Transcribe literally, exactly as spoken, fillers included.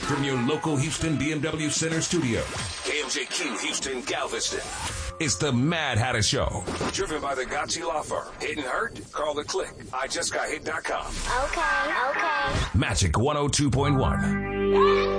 from your local Houston B M W Center studio. K M J Q Houston Galveston. It's the Mad Hatter Show. Driven by the Gotchi Law Firm. Hit and hurt? Call the click. I just got hit dot com. Okay, okay. Magic one oh two point one.